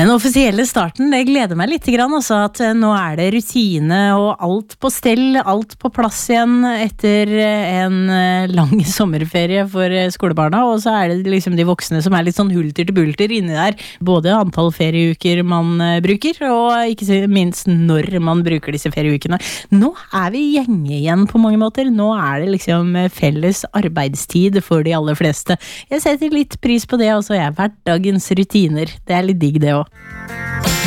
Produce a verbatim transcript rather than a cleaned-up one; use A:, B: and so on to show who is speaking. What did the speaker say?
A: Den offisielle starten, det gleder meg litt grann også, at nå er det rutine og alt på stell, alt på plass igjen etter en lang sommerferie for skolebarna, og så er det liksom de voksne som er litt sånn hulter til bulter inni der, både antall ferieuker man bruker, og ikke minst når man bruker disse ferieukene. Nå er vi gjenge igjen på mange måter, nå er det liksom felles arbeidstid for de aller fleste. Jeg setter litt pris på det også, jeg, hverdagens rutiner, det er litt digg det også.